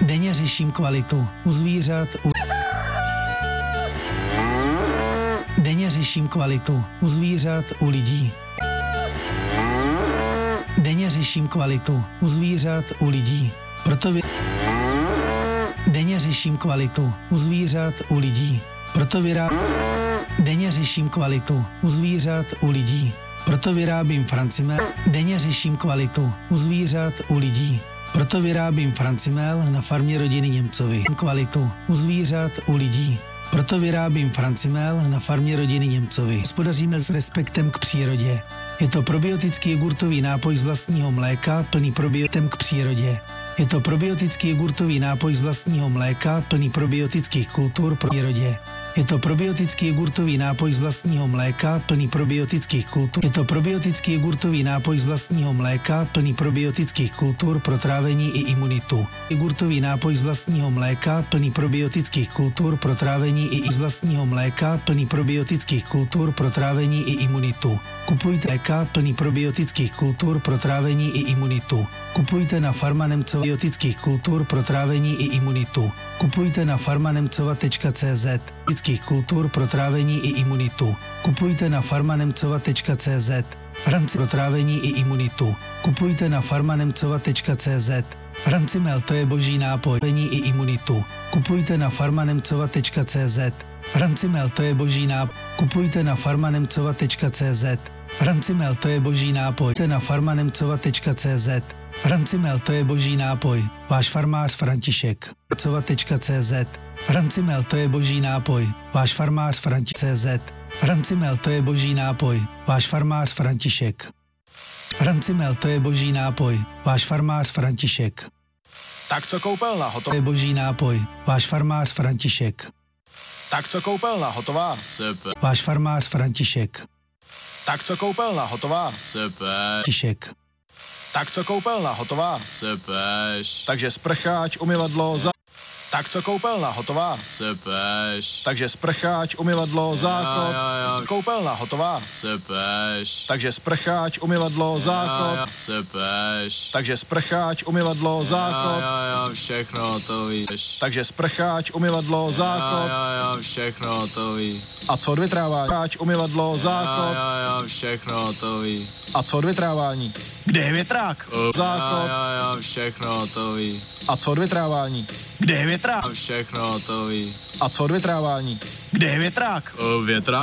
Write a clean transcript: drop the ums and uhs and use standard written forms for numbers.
Denně řeším kvalitu u zvířat, Denně řeším kvalitu u zvířat, u lidí. Denně řeším kvalitu u zvířat, u lidí. Denně řeším kvalitu u zvířat, u lidí. Denně řeším kvalitu u zvířat, u lidí. Proto vyrábím Francimel. Denně řeším kvalitu u zvířat, u lidí. Proto vyrábím Francimel na farmě rodiny Němcovi. Kvalitu u zvířat, u lidí. Proto vyrábím Francimel na farmě rodiny Němcovi. Hospodaříme s respektem k přírodě. Je to probiotický jogurtový nápoj z vlastního mléka, plný probiotem k přírodě. Je to probiotický jogurtový nápoj z vlastního mléka, plný probiotických kultur pro přírodě. Je to probiotický jogurtový nápoj z vlastního mléka, plný probiotických kultur. Je to probiotický jogurtový nápoj z vlastního mléka, plný probiotických kultur pro trávení i imunitu. Jogurtový nápoj z vlastního mléka, plný probiotických kultur pro trávení i z vlastního mléka, plný probiotických kultur pro trávení i imunitu. Kupujte mléka, plný probiotických kultur pro trávení i imunitu. Kupujte na Farma Nemcova probiotických kultur pro trávení i imunitu. Kupujte na farmanemcova.cz kultur pro trávení i imunitu. Kupujte na farmanemcova.cz pro trávení i imunitu. Kupujte na farmanemcova.cz. Francimel, to je boží nápoj. I imunitu. Kupujte na farmanemcova.cz. Francimel, to je boží nápoj. Kupujte na farmanemcova.cz. Francimel, to je boží nápoj. Kupujte na farmanemcova.cz. Francimel, to je boží nápoj. Váš farmář František. Cova.cz. Francimel, to je boží nápoj. Váš farmář František. Francimel, to je boží nápoj. Váš farmář František. Francimel, to je boží nápoj. Váš farmář František. Tak co koupelna, hotová? To je boží nápoj. Váš farmář František. Tak co koupelna, hotová? Super. Váš farmář František. Tak co koupelna, hotová? Super. František. Tak co koupelna, hotová? Sepeš. Takže sprcháč, umyvadlo, Tak co koupelna, hotová? Sepeš. Takže sprcháč, umyvadlo, záchod. Jo. Koupelna, hotová? Sepeš. Takže sprcháč, umyvadlo, záchod. Sepeš. Takže sprcháč, umyvadlo, záchod. Jo, všechno hotový. Takže sprcháč, umyvadlo, záchod. Jo, všechno hotový. A co odvětrávání? Sprcháč, umyvadlo, záchod. Jo, všechno hotový. A co odvětrávání? Kde je větrák? Záchod. Jo, všechno hotový. A co odvětrávání? Kde je větrák? Všechno hotový. A co odvětrávání? Kde je větrák? Větrák?